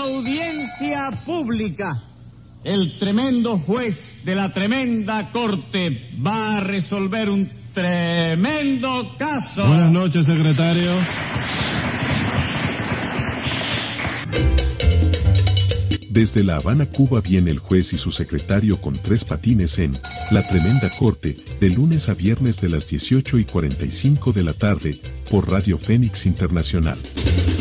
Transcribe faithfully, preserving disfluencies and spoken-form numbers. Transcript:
audiencia pública. El tremendo juez de la tremenda corte va a resolver un tremendo caso. Buenas noches, secretario. Desde La Habana, Cuba, viene el juez y su secretario con tres patines en La Tremenda Corte, de lunes a viernes de las dieciocho y cuarenta y cinco de la tarde, por Radio Fénix Internacional.